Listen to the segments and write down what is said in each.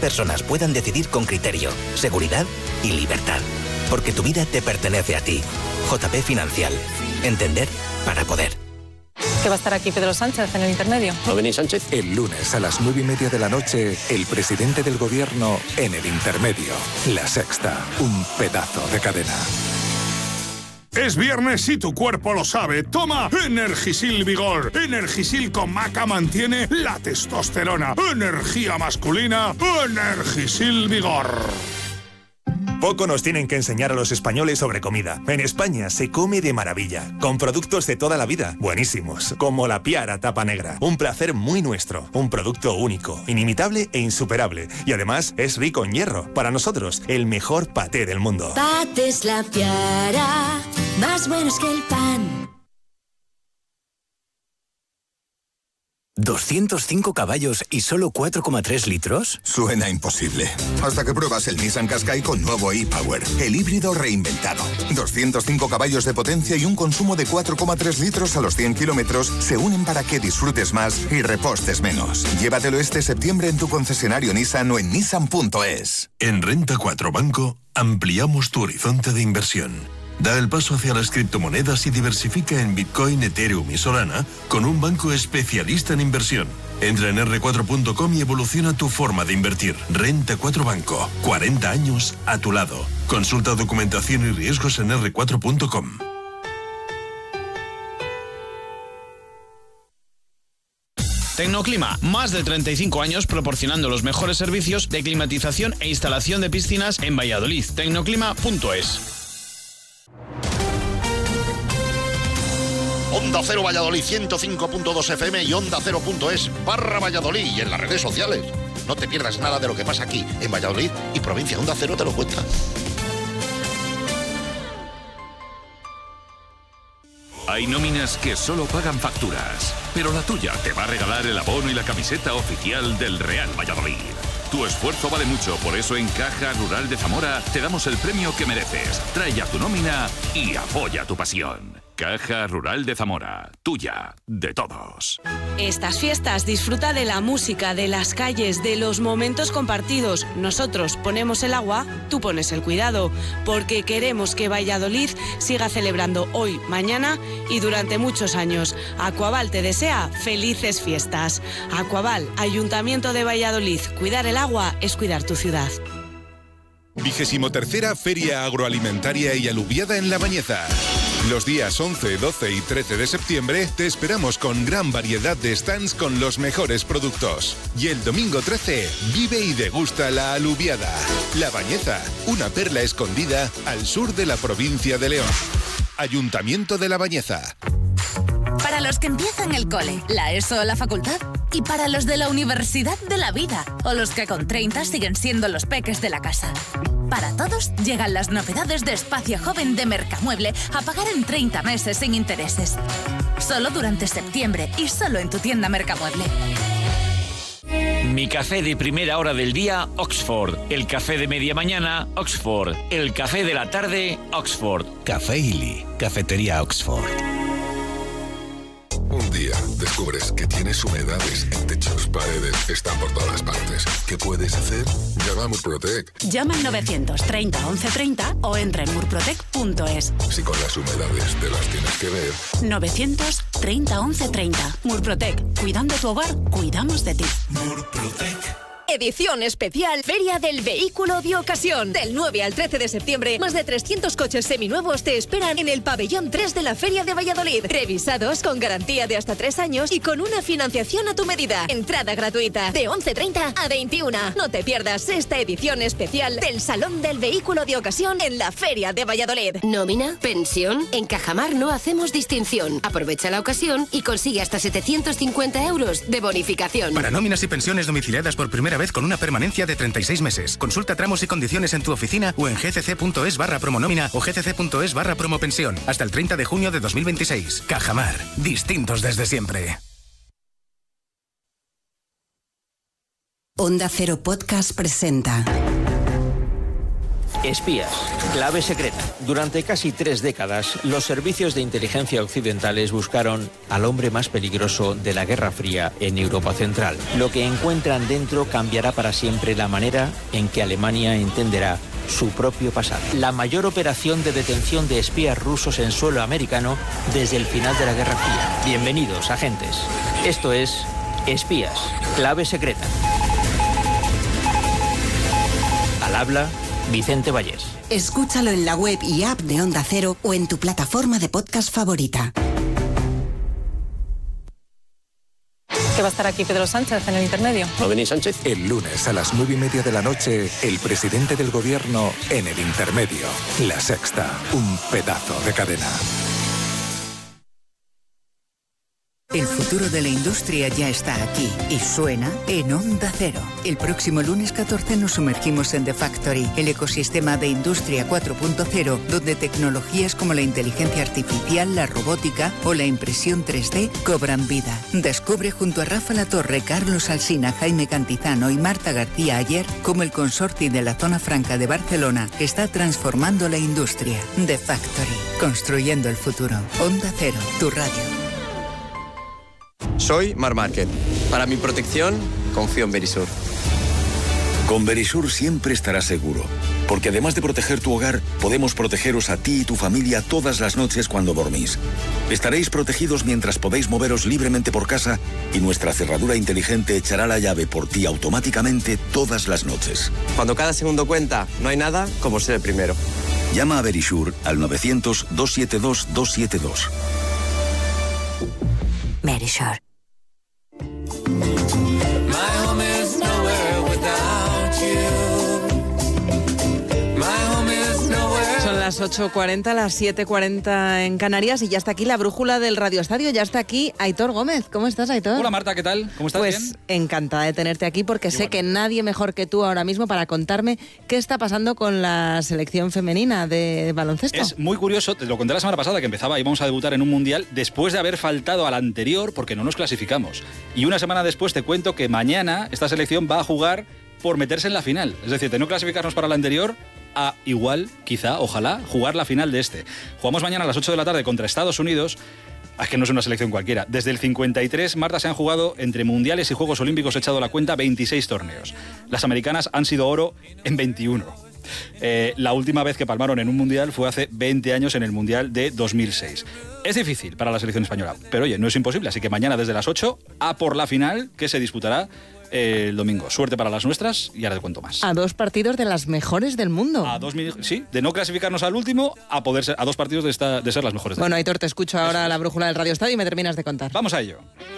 personas puedan decidir con criterio, seguridad y libertad. Porque tu vida te pertenece a ti. JP Financial. Entender para poder. ¿Que va a estar aquí Pedro Sánchez en el intermedio? ¿No venís, Sánchez? El lunes a las 9:30 de la noche, el presidente del gobierno en el intermedio. La Sexta, un pedazo de cadena. Es viernes y tu cuerpo lo sabe. Toma Energisil Vigor. Energisil con maca mantiene la testosterona. Energía masculina. Energisil Vigor. Poco nos tienen que enseñar a los españoles sobre comida. En España se come de maravilla, con productos de toda la vida, buenísimos, como la Piara tapa negra. Un placer muy nuestro, un producto único, inimitable e insuperable. Y además es rico en hierro. Para nosotros, el mejor paté del mundo. Patés La Piara, más buenos que el pan. ¿205 caballos y solo 4,3 litros? Suena imposible. Hasta que pruebas el Nissan Qashqai con nuevo e-Power, el híbrido reinventado. 205 caballos de potencia y un consumo de 4,3 litros a los 100 kilómetros se unen para que disfrutes más y repostes menos. Llévatelo este septiembre en tu concesionario Nissan o en nissan.es. En Renta 4 Banco ampliamos tu horizonte de inversión. Da el paso hacia las criptomonedas y diversifica en Bitcoin, Ethereum y Solana con un banco especialista en inversión. Entra en r4.com y evoluciona tu forma de invertir. Renta 4 Banco. 40 años a tu lado. Consulta documentación y riesgos en r4.com. Tecnoclima, más de 35 años proporcionando los mejores servicios de climatización e instalación de piscinas en Valladolid. Tecnoclima.es. Onda Cero Valladolid 105.2 FM y Onda Cero.es/Valladolid y en las redes sociales. No te pierdas nada de lo que pasa aquí en Valladolid y provincia. Onda Cero te lo cuenta. Hay nóminas que solo pagan facturas, pero la tuya te va a regalar el abono y la camiseta oficial del Real Valladolid. Tu esfuerzo vale mucho, por eso en Caja Rural de Zamora te damos el premio que mereces. Trae ya tu nómina y apoya tu pasión. Caja Rural de Zamora, tuya, de todos. Estas fiestas disfruta de la música, de las calles, de los momentos compartidos. Nosotros ponemos el agua, tú pones el cuidado, porque queremos que Valladolid siga celebrando hoy, mañana y durante muchos años. Aquaval te desea felices fiestas. Aquaval, Ayuntamiento de Valladolid. Cuidar el agua es cuidar tu ciudad. 23ª Feria Agroalimentaria y Alubiada en La Bañeza. Los días 11, 12 y 13 de septiembre te esperamos con gran variedad de stands con los mejores productos. Y el domingo 13, vive y degusta la alubiada. La Bañeza, una perla escondida al sur de la provincia de León. Ayuntamiento de La Bañeza. Para los que empiezan el cole, la ESO o la facultad. Y para los de la Universidad de la Vida. O los que con 30 siguen siendo los peques de la casa. Para todos llegan las novedades de Espacio Joven de Mercamueble a pagar en 30 meses sin intereses. Solo durante septiembre y solo en tu tienda Mercamueble. Mi café de primera hora del día, Oxford. El café de media mañana, Oxford. El café de la tarde, Oxford. Café Illy, Cafetería Oxford. Un día descubres que tienes humedades en techos, paredes, están por todas partes. ¿Qué puedes hacer? Llama a Murprotec. Llama al 930 1130 o entra en murprotec.es. Si con las humedades te las tienes que ver. 930 1130. Murprotec. Cuidando tu hogar, cuidamos de ti. Murprotec. Edición especial Feria del Vehículo de Ocasión. Del 9 al 13 de septiembre, más de 300 coches seminuevos te esperan en el pabellón 3 de la Feria de Valladolid. Revisados con garantía de hasta 3 años y con una financiación a tu medida. Entrada gratuita de 11:30 a 21. No te pierdas esta edición especial del Salón del Vehículo de Ocasión en la Feria de Valladolid. ¿Nómina? ¿Pensión? En Cajamar no hacemos distinción. Aprovecha la ocasión y consigue hasta 750 euros de bonificación. Para nóminas y pensiones domiciliadas por primera vez con una permanencia de 36 meses. Consulta tramos y condiciones en tu oficina o en gcc.es/promonómina o gcc.es/promopensión. Hasta el 30 de junio de 2026. Cajamar. Distintos desde siempre. Onda Cero Podcast presenta Espías, clave secreta. Durante casi 3 décadas, los servicios de inteligencia occidentales buscaron al hombre más peligroso de la Guerra Fría en Europa Central. Lo que encuentran dentro cambiará para siempre la manera en que Alemania entenderá su propio pasado. La mayor operación de detención de espías rusos en suelo americano desde el final de la Guerra Fría. Bienvenidos, agentes. Esto es Espías, clave secreta. Al habla Vicente Vallés. Escúchalo en la web y app de Onda Cero o en tu plataforma de podcast favorita. ¿Que va a estar aquí Pedro Sánchez en el intermedio? ¿No venís, Sánchez? El lunes a las 9:30 de la noche, el presidente del gobierno en el intermedio. La Sexta, un pedazo de cadena. El futuro de la industria ya está aquí y suena en Onda Cero. El próximo lunes 14 nos sumergimos en The Factory, el ecosistema de Industria 4.0, donde tecnologías como la inteligencia artificial, la robótica o la impresión 3D cobran vida. Descubre junto a Rafa Latorre, Carlos Alsina, Jaime Cantizano y Marta García Ayer cómo el consorcio de la Zona Franca de Barcelona está transformando la industria. The Factory, construyendo el futuro. Onda Cero, tu radio. Soy Marc Márquez. Para mi protección, confío en Verisur. Con Verisur siempre estarás seguro, porque además de proteger tu hogar, podemos protegeros a ti y tu familia todas las noches cuando dormís. Estaréis protegidos mientras podéis moveros libremente por casa y nuestra cerradura inteligente echará la llave por ti automáticamente todas las noches. Cuando cada segundo cuenta, no hay nada como ser el primero. Llama a Verisur al 900-272-272. Verisur. Son las 8:40, las 7:40 en Canarias y ya está aquí la brújula del Radio Estadio, ya está aquí Aitor Gómez. ¿Cómo estás, Aitor? Hola, Marta, ¿qué tal? ¿Cómo estás? Pues bien, encantada de tenerte aquí porque sé que nadie mejor que tú ahora mismo para contarme qué está pasando con la selección femenina de baloncesto. Es muy curioso, te lo conté la semana pasada que empezaba, íbamos a debutar en un mundial después de haber faltado al anterior porque no nos clasificamos. Y una semana después te cuento que mañana esta selección va a jugar por meterse en la final. Es decir, de no clasificarnos para la anterior a igual, quizá, ojalá, jugar la final de este. Jugamos mañana a las 8 de la tarde contra Estados Unidos. Es que no es una selección cualquiera. Desde el 53, Marta, se han jugado entre mundiales y Juegos Olímpicos, he echado la cuenta, 26 torneos. Las americanas han sido oro en 21. La última vez que palmaron en un mundial fue hace 20 años en el mundial de 2006. Es difícil para la selección española, pero oye, no es imposible. Así que mañana desde las 8 a por la final que se disputará el domingo. Suerte para las nuestras y ahora te cuento más. A 2 partidos de las mejores del mundo. Sí, de no clasificarnos al último a poder ser a 2 partidos de ser las mejores del mundo. Bueno, Aitor, te escucho ahora la brújula del Radio Estadio y me terminas de contar. Vamos a ello.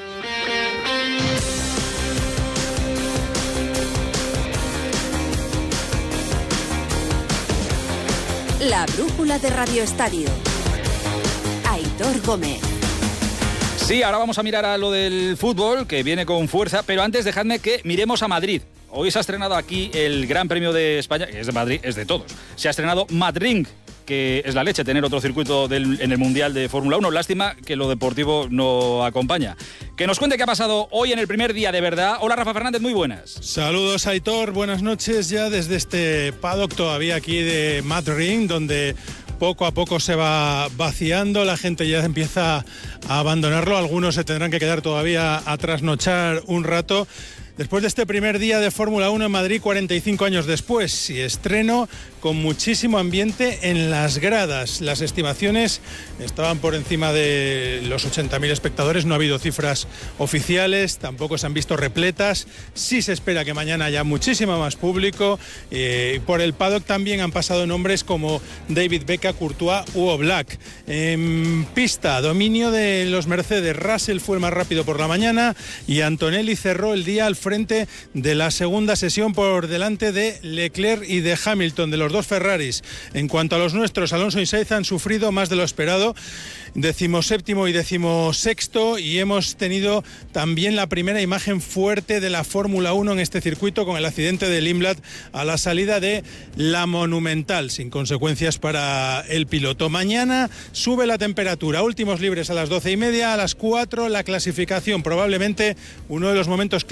La brújula de Radio Estadio. Aitor Gómez. Sí, ahora vamos a mirar a lo del fútbol, que viene con fuerza, pero antes dejadme que miremos a Madrid. Hoy se ha estrenado aquí el Gran Premio de España, que es de Madrid, es de todos. Se ha estrenado Madrid, que es la leche tener otro circuito en el Mundial de Fórmula 1. Lástima que lo deportivo no acompaña. Que nos cuente qué ha pasado hoy en el primer día de verdad. Hola, Rafa Fernández, muy buenas. Saludos, Aitor, buenas noches ya desde este paddock todavía aquí de Madrid, donde poco a poco se va vaciando, la gente ya empieza a abandonarlo, algunos se tendrán que quedar todavía a trasnochar un rato. Después de este primer día de Fórmula 1 en Madrid, 45 años después, y estreno con muchísimo ambiente en las gradas. Las estimaciones estaban por encima de los 80.000 espectadores, no ha habido cifras oficiales, tampoco se han visto repletas. Sí se espera que mañana haya muchísimo más público. Por el paddock también han pasado nombres como David Becca, Courtois u Oblak. En pista, dominio de los Mercedes. Russell fue el más rápido por la mañana y Antonelli cerró el día al frente de la segunda sesión por delante de Leclerc y de Hamilton, de los dos Ferraris. En cuanto a los nuestros, Alonso y Sainz han sufrido más de lo esperado, 17º y 16º, y hemos tenido también la primera imagen fuerte de la Fórmula 1 en este circuito con el accidente de Limblad a la salida de la Monumental, sin consecuencias para el piloto. Mañana sube la temperatura, últimos libres a las 12:30, a las 4 la clasificación, probablemente uno de los momentos clave del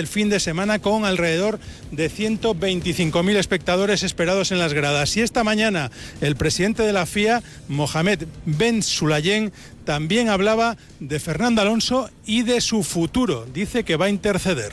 del fin de semana con alrededor de 125.000 espectadores esperados en las gradas. Y esta mañana el presidente de la FIA, Mohamed Ben Sulayem, también hablaba de Fernando Alonso y de su futuro. Dice que va a interceder.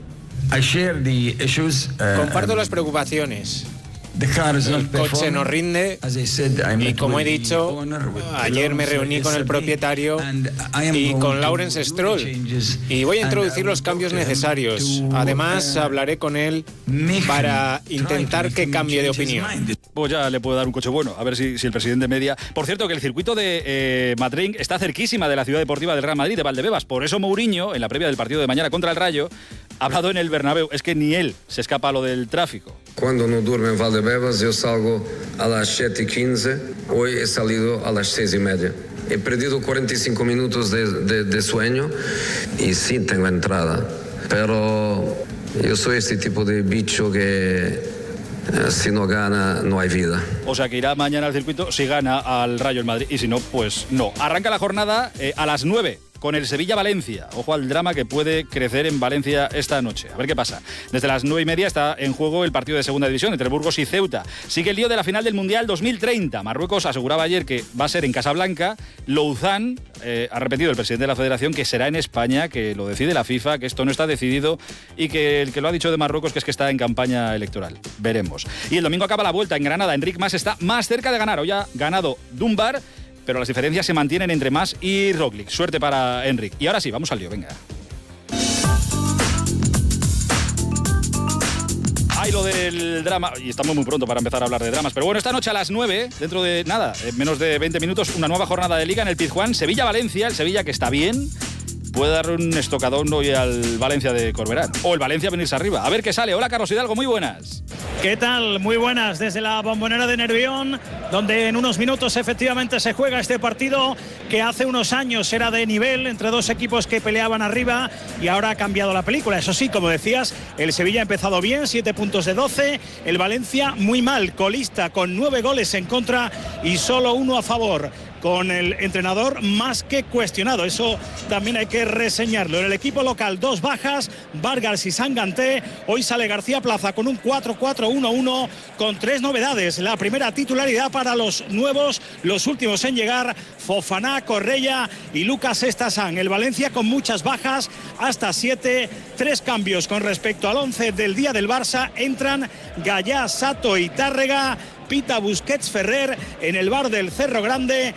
Comparto las preocupaciones. El coche no rinde y, como he dicho, ayer me reuní con el propietario y con Lawrence Stroll y voy a introducir los cambios necesarios. Además, hablaré con él para intentar que cambie de opinión. Pues ya le puedo dar un coche bueno, a ver si el presidente media. Por cierto, que el circuito de Madrid está cerquísima de la ciudad deportiva del Real Madrid, de Valdebebas. Por eso Mourinho, en la previa del partido de mañana contra el Rayo, ha hablado en el Bernabéu. Es que ni él se escapa a lo del tráfico. Cuando no duermo en Valdebebas, yo salgo a las 7:15. Hoy he salido a las 6:30. He perdido 45 minutos de sueño y sí tengo entrada. Pero yo soy este tipo de bicho que si no gana, no hay vida. O sea que irá mañana al circuito si gana al Rayo el Madrid y si no, pues no. Arranca la jornada a las 9. Con el Sevilla-Valencia. Ojo al drama que puede crecer en Valencia esta noche. A ver qué pasa. Desde las 9:30 está en juego el partido de segunda división entre Burgos y Ceuta. Sigue el lío de la final del Mundial 2030. Marruecos aseguraba ayer que va a ser en Casablanca. Louzán ha repetido el presidente de la Federación que será en España, que lo decide la FIFA, que esto no está decidido y que el que lo ha dicho de Marruecos que es que está en campaña electoral. Veremos. Y el domingo acaba la Vuelta en Granada. Enric Mas está más cerca de ganar. Hoy ha ganado Dunbar, pero las diferencias se mantienen entre Mas y Roglic. Suerte para Enric. Y ahora sí, vamos al lío, venga. Hay lo del drama, y estamos muy pronto para empezar a hablar de dramas, pero bueno, esta noche a las 9, dentro de nada, en menos de 20 minutos, una nueva jornada de Liga en el Pizjuán, Sevilla-Valencia, el Sevilla que está bien, puede dar un estocadón hoy al Valencia de Corberán, o el Valencia venirse arriba. A ver qué sale. Hola, Carlos Hidalgo, muy buenas. ¿Qué tal? Muy buenas desde la Bombonera de Nervión, donde en unos minutos efectivamente se juega este partido que hace unos años era de nivel entre dos equipos que peleaban arriba y ahora ha cambiado la película. Eso sí, como decías, el Sevilla ha empezado bien, 7 puntos de 12, el Valencia muy mal, colista con 9 goles en contra y solo 1 a favor, con el entrenador más que cuestionado. Eso también hay que reseñarlo. En el equipo local, 2 bajas, Vargas y Sanganté. Hoy sale García Plaza con un 4-4-1-1 con 3 novedades. La primera titularidad para los nuevos, los últimos en llegar, Fofana, Correia y Lucas Estasán. El Valencia con muchas bajas, hasta 7, 3 cambios con respecto al 11 del día del Barça. Entran Gallá, Sato y Tárrega. Pita, Busquets, Ferrer en el bar del Cerro Grande,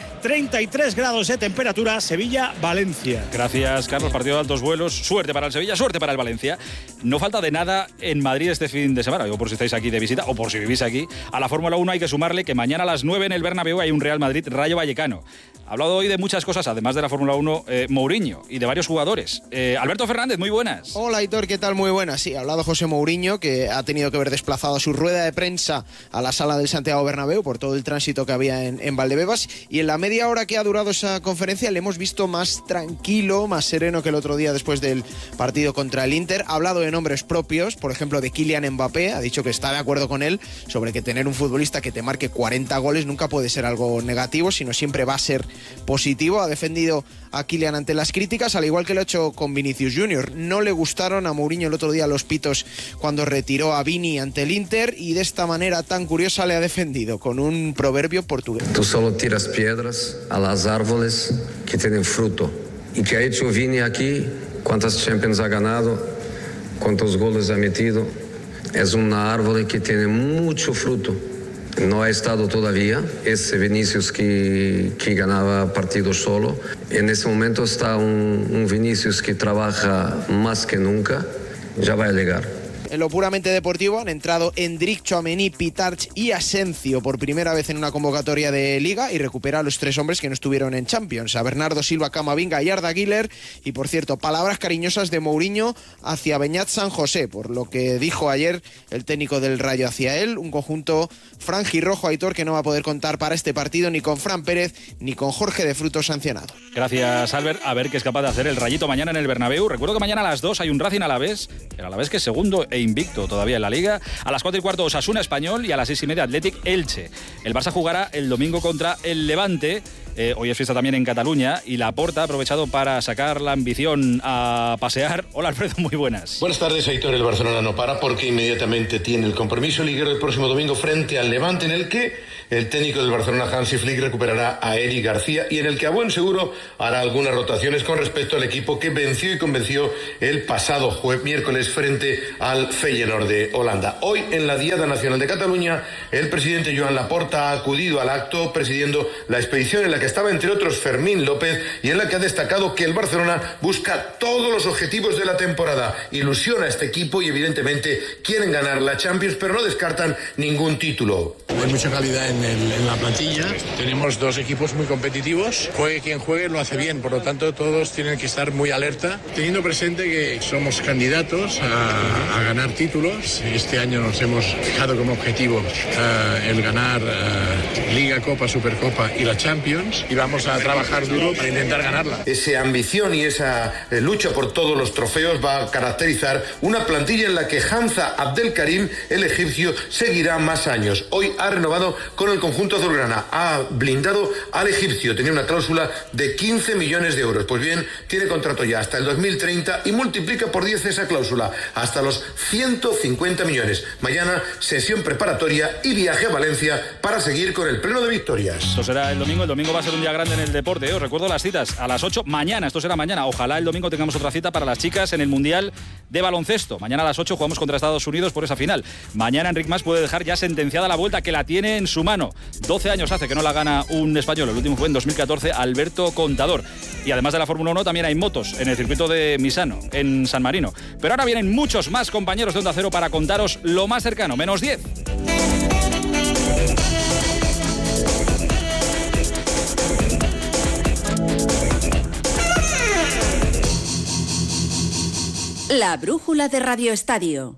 33 grados de temperatura, Sevilla-Valencia. Gracias, Carlos. Partido de altos vuelos. Suerte para el Sevilla, suerte para el Valencia. No falta de nada en Madrid este fin de semana, digo por si estáis aquí de visita o por si vivís aquí. A la Fórmula 1 hay que sumarle que mañana a las 9 en el Bernabéu hay un Real Madrid-Rayo Vallecano. Ha hablado hoy de muchas cosas, además de la Fórmula 1, Mourinho y de varios jugadores. Alberto Fernández, muy buenas. Hola, Aitor, ¿qué tal? Muy buenas. Sí, ha hablado José Mourinho, que ha tenido que ver desplazado a su rueda de prensa a la sala del Santiago Bernabéu por todo el tránsito que había en Valdebebas, y en la media hora que ha durado esa conferencia le hemos visto más tranquilo, más sereno que el otro día después del partido contra el Inter. Ha hablado de nombres propios, por ejemplo de Kylian Mbappé, ha dicho que está de acuerdo con él sobre que tener un futbolista que te marque 40 goles nunca puede ser algo negativo, sino siempre va a ser positivo. Ha defendido a Kylian ante las críticas, al igual que lo ha hecho con Vinicius Junior. No le gustaron a Mourinho el otro día los pitos cuando retiró a Vini ante el Inter, y de esta manera tan curiosa le ha defendido con un proverbio portugués. Tú solo tiras piedras a las árboles que tienen fruto. ¿Y qué ha hecho Vini aquí? ¿Cuántas Champions ha ganado? ¿Cuántos goles ha metido? Es una árbol que tiene mucho fruto. No ha estado todavía ese Vinicius que ganaba partidos solo. En ese momento está un Vinicius que trabaja más que nunca. Ya va a llegar. En lo puramente deportivo han entrado Endrick, Tchouaméni, Pitarch y Asencio por primera vez en una convocatoria de Liga, y recupera a los 3 hombres que no estuvieron en Champions, a Bernardo Silva, Camavinga y Arda Güler. Y por cierto, palabras cariñosas de Mourinho hacia Beñat San José, por lo que dijo ayer el técnico del Rayo hacia él, un conjunto franjirrojo, Aitor, que no va a poder contar para este partido ni con Fran Pérez ni con Jorge de Frutos sancionado. Gracias, Albert. A ver qué es capaz de hacer el Rayito mañana en el Bernabéu. Recuerdo que mañana a las 2 hay un Racing Alavés, el Alavés que es segundo e invicto todavía en la Liga. A las 4:15 Osasuna Español y a las 6:30 Athletic Elche. El Barça jugará el domingo contra el Levante Hoy es fiesta también en Cataluña y Laporta ha aprovechado para sacar la ambición a pasear. Hola Alfredo, muy buenas. Buenas tardes, Aitor. El Barcelona no para porque inmediatamente tiene el compromiso liguero el próximo domingo frente al Levante, en el que el técnico del Barcelona, Hansi Flick, recuperará a Eric García y en el que a buen seguro hará algunas rotaciones con respecto al equipo que venció y convenció el pasado miércoles frente al Feyenoord de Holanda. Hoy, en la Diada Nacional de Cataluña, el presidente Joan Laporta ha acudido al acto presidiendo la expedición en la que estaba, entre otros, Fermín López, y en la que ha destacado que el Barcelona busca todos los objetivos de la temporada. Ilusiona a este equipo y, evidentemente, quieren ganar la Champions, pero no descartan ningún título. Hay mucha calidad en la plantilla. Tenemos dos equipos muy competitivos. Juegue quien juegue, lo hace bien. Por lo tanto, todos tienen que estar muy alerta, teniendo presente que somos candidatos a ganar títulos. Este año nos hemos fijado como objetivo el ganar Liga, Copa, Supercopa y la Champions, y vamos a trabajar duro para intentar ganarla. Esa ambición y esa lucha por todos los trofeos va a caracterizar una plantilla en la que Hamza Abdelkarim, el egipcio, seguirá más años. Hoy ha renovado con el conjunto azulgrana, ha blindado al egipcio, tenía una cláusula de 15 millones de euros. Pues bien, tiene contrato ya hasta el 2030 y multiplica por 10 esa cláusula, hasta los 150 millones. Mañana, sesión preparatoria y viaje a Valencia para seguir con el pleno de victorias. Esto será el domingo va a ser un día grande en el deporte. Os recuerdo las citas a las 8 mañana, esto será mañana. Ojalá el domingo tengamos otra cita para las chicas en el Mundial de Baloncesto. Mañana a las 8 jugamos contra Estados Unidos por esa final. Mañana Enric Mas puede dejar ya sentenciada la vuelta, que la tiene en su mano. 12 años hace que no la gana un español, el último fue en 2014, Alberto Contador. Y además de la Fórmula 1 también hay motos en el circuito de Misano, en San Marino. Pero ahora vienen muchos más compañeros de Onda Cero para contaros lo más cercano, menos 10. La brújula de Radio Estadio.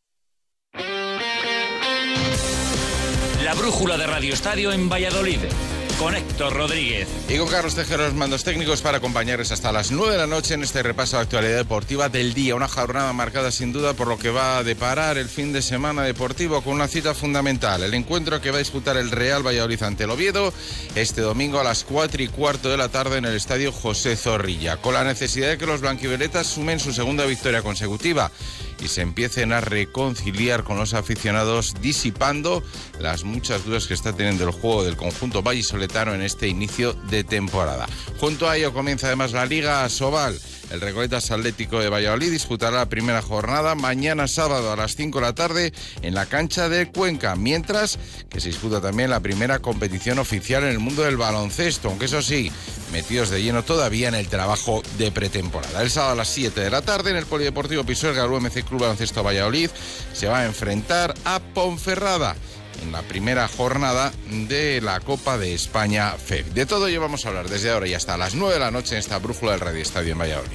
La brújula de Radio Estadio en Valladolid, con Héctor Rodríguez. Y con Carlos Tejero, los mandos técnicos, para acompañarles hasta las 9 de la noche en este repaso de actualidad deportiva del día. Una jornada marcada sin duda por lo que va a deparar el fin de semana deportivo, con una cita fundamental. El encuentro que va a disputar el Real Valladolid ante el Oviedo este domingo a las 4:15 de la tarde en el estadio José Zorrilla, con la necesidad de que los blanquivioletas sumen su segunda victoria consecutiva y se empiecen a reconciliar con los aficionados, disipando las muchas dudas que está teniendo el juego del conjunto vallisoletano en este inicio de temporada. Junto a ello comienza además la Liga Asobal. El Recoletas Atlético de Valladolid disputará la primera jornada mañana sábado a las 5 de la tarde en la cancha de Cuenca, mientras que se disputa también la primera competición oficial en el mundo del baloncesto, aunque eso sí, metidos de lleno todavía en el trabajo de pretemporada. El sábado a las 7 de la tarde en el Polideportivo Pisuerga, el UMC Club Baloncesto Valladolid se va a enfrentar a Ponferrada en la primera jornada de la Copa de España FEB. De todo ello vamos a hablar desde ahora y hasta las 9 de la noche en esta brújula del Radio Estadio en Valladolid.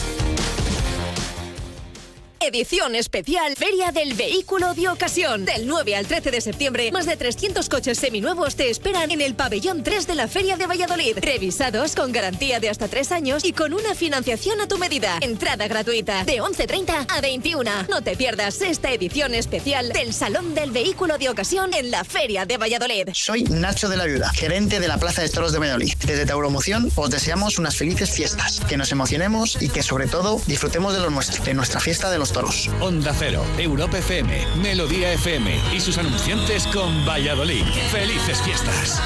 Edición especial Feria del Vehículo de Ocasión. Del 9 al 13 de septiembre, más de 300 coches seminuevos te esperan en el pabellón 3 de la Feria de Valladolid. Revisados con garantía de hasta 3 años y con una financiación a tu medida. Entrada gratuita de 11:30 a 21. No te pierdas esta edición especial del Salón del Vehículo de Ocasión en la Feria de Valladolid. Soy Nacho de la Viuda, gerente de la Plaza de Toros de Valladolid. Desde Tauromoción os deseamos unas felices fiestas, que nos emocionemos y que sobre todo disfrutemos de lo nuestro, de nuestra fiesta de los toros. Onda Cero, Europa FM, Melodía FM y sus anunciantes con Valladolid. ¡Felices fiestas!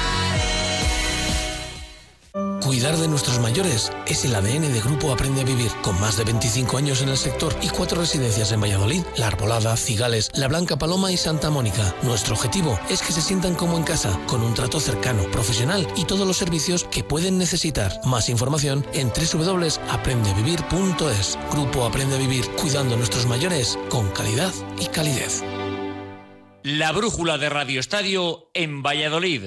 Cuidar de nuestros mayores es el ADN de Grupo Aprende a Vivir, con más de 25 años en el sector y 4 residencias en Valladolid, La Arbolada, Cigales, La Blanca Paloma y Santa Mónica. Nuestro objetivo es que se sientan como en casa, con un trato cercano, profesional y todos los servicios que pueden necesitar. Más información en www.aprendevivir.es. Grupo Aprende a Vivir, cuidando a nuestros mayores con calidad y calidez. La brújula de Radio Estadio en Valladolid.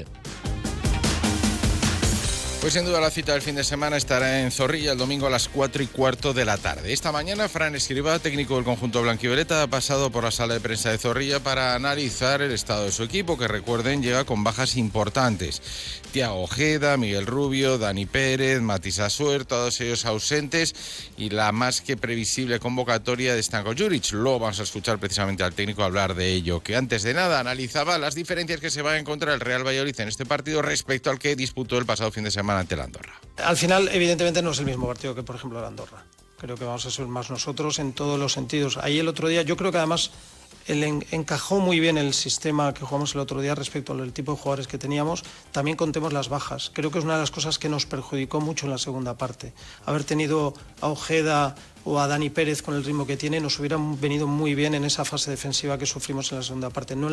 Pues sin duda la cita del fin de semana estará en Zorrilla el domingo a las 4:15 de la tarde. Esta mañana Fran Escribá, técnico del conjunto blanquivioleta, ha pasado por la sala de prensa de Zorrilla para analizar el estado de su equipo, que recuerden llega con bajas importantes. Thiago Ojeda, Miguel Rubio, Dani Pérez, Matis Asuer, todos ellos ausentes, y la más que previsible convocatoria de Stanko Juric. Luego vamos a escuchar precisamente al técnico hablar de ello, que antes de nada analizaba las diferencias que se va a encontrar el Real Valladolid en este partido respecto al que disputó el pasado fin de semana semana ante la Andorra. Al final, evidentemente, no es el mismo partido que, por ejemplo, la Andorra. Creo que vamos a ser más nosotros en todos los sentidos. Ahí el otro día, yo creo que además encajó muy bien el sistema que jugamos el otro día respecto al tipo de jugadores que teníamos. También contemos las bajas. Creo que es una de las cosas que nos perjudicó mucho en la segunda parte. Haber tenido a Ojeda o a Dani Pérez con el ritmo que tiene nos hubieran venido muy bien en esa fase defensiva que sufrimos en la segunda parte. No